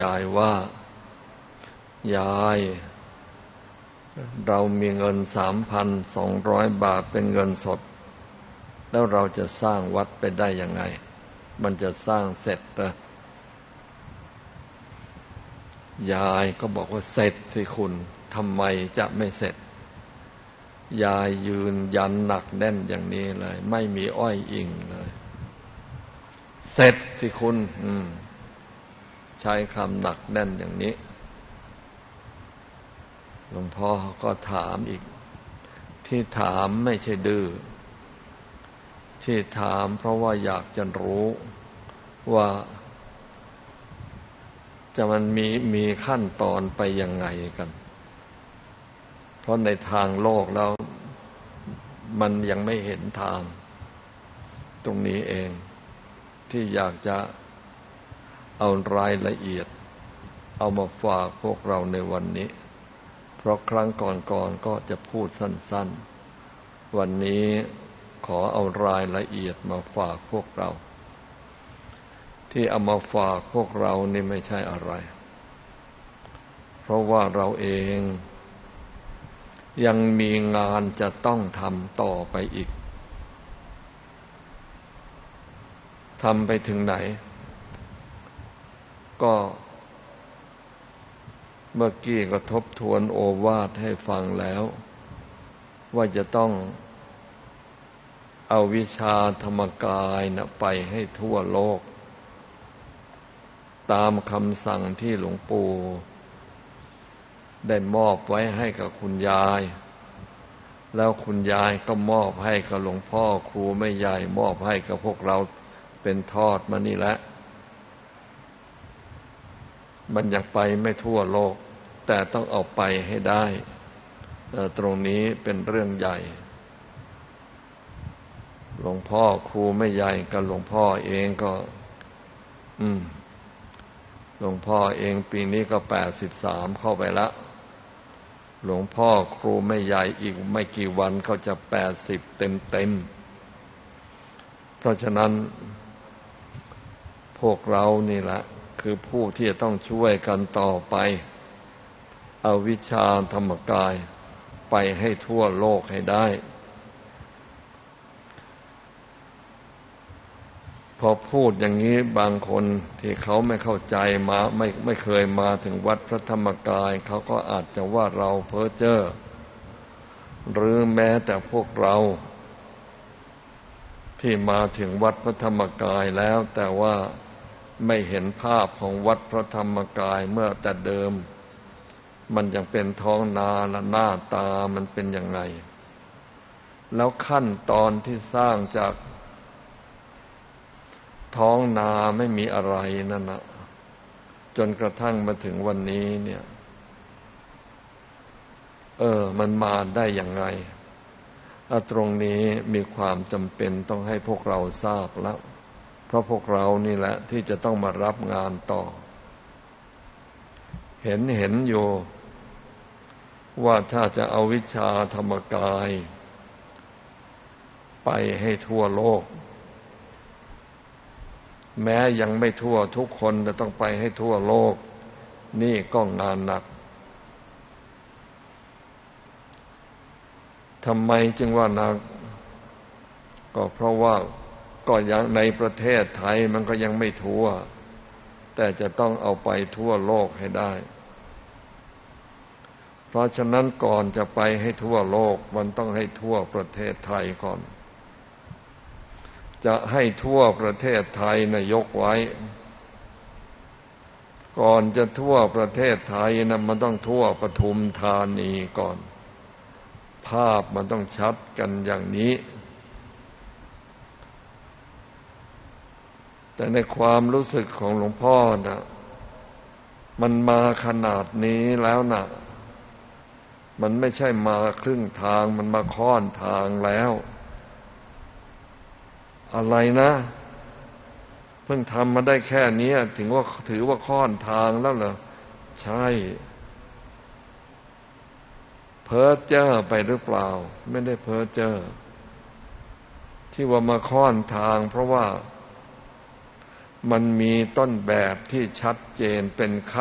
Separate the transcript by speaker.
Speaker 1: ยายว่า ยายเรามีเงิน 3,200 บาทเป็นเงินสดแล้วเราจะสร้างวัดไปได้ยังไงมันจะสร้างเสร็จเหรอยายก็บอกว่าเสร็จสิคุณทำไมจะไม่เสร็จยายยืนยันหนักแน่นอย่างนี้เลยไม่มีอ้อยอิงเลยเสร็จสิคุณใช้คำหนักแน่นอย่างนี้หลวงพ่อก็ถามอีกที่ถามไม่ใช่ดื้อที่ถามเพราะว่าอยากจะรู้ว่าจะมันมีขั้นตอนไปยังไงกันเพราะในทางโลกแล้วมันยังไม่เห็นทางตรงนี้เองที่อยากจะเอารายละเอียดเอามาฝากพวกเราในวันนี้เพราะครั้งก่อนก็จะพูดสั้นๆวันนี้ขอเอารายละเอียดมาฝากพวกเราที่เอามาฝากพวกเรานี่ไม่ใช่อะไรเพราะว่าเราเองยังมีงานจะต้องทำต่อไปอีกทำไปถึงไหนก็เมื่อกี้ก็ทบทวนโอวาทให้ฟังแล้วว่าจะต้องเอาวิชาธรรมกายนะไปให้ทั่วโลกตามคำสั่งที่หลวงปู่ได้มอบไว้ให้กับคุณยายแล้วคุณยายก็มอบให้กับหลวงพ่อครูแม่ใหญ่มอบให้กับพวกเราเป็นทอดมานี่แหละมันยังไปไม่ทั่วโลกแต่ต้องเอาไปให้ได้ตรงนี้เป็นเรื่องใหญ่หลวงพ่อครูแม่ใหญ่กับหลวงพ่อเองก็หลวงพ่อเองปีนี้ก็83เข้าไปแล้วหลวงพ่อครูแม่ใหญ่อีกไม่กี่วันเขาจะ80เต็มเพราะฉะนั้นพวกเรานี่แหละคือผู้ที่จะต้องช่วยกันต่อไปเอาวิชาธรรมกายไปให้ทั่วโลกให้ได้พอพูดอย่างนี้บางคนที่เขาไม่เข้าใจมาไม่เคยมาถึงวัดพระธรรมกายเขาก็อาจจะว่าเราเพ้อเจ้อหรือแม้แต่พวกเราที่มาถึงวัดพระธรรมกายแล้วแต่ว่าไม่เห็นภาพของวัดพระธรรมกายเมื่อแต่เดิมมันยังเป็นท้องนาและหน้าตามันเป็นยังไงแล้วขั้นตอนที่สร้างจากท้องนาไม่มีอะไรนั่นนะจนกระทั่งมาถึงวันนี้เนี่ยมันมาได้อย่างไรตรงนี้มีความจำเป็นต้องให้พวกเราทราบแล้วเพราะพวกเรานี่แหละที่จะต้องมารับงานต่อเห็นอยู่ว่าถ้าจะเอาวิชาธรรมกายไปให้ทั่วโลกแม้ยังไม่ทั่วทุกคนจะต้องไปให้ทั่วโลกนี่ก็งานหนักทำไมจึงว่าหนักก็เพราะว่าก็ยังในประเทศไทยมันก็ยังไม่ทั่วแต่จะต้องเอาไปทั่วโลกให้ได้เพราะฉะนั้นก่อนจะไปให้ทั่วโลกมันต้องให้ทั่วประเทศไทยก่อนจะให้ทั่วประเทศไทยนะยกไว้ก่อนจะทั่วประเทศไทยนะมันต้องทั่วปทุมธานีก่อนภาพมันต้องชัดกันอย่างนี้แต่ในความรู้สึกของหลวงพ่อนะมันมาขนาดนี้แล้วนะมันไม่ใช่มาครึ่งทางมันมาค่อนทางแล้วอะไรนะเพิ่งทำมาได้แค่นี้ถือว่าค่อนทางแล้วเหรอใช่เพ้อเจ้อไปหรือเปล่าไม่ได้เพ้อเจ้อที่ว่ามาค่อนทางเพราะว่ามันมีต้นแบบที่ชัดเจนเป็น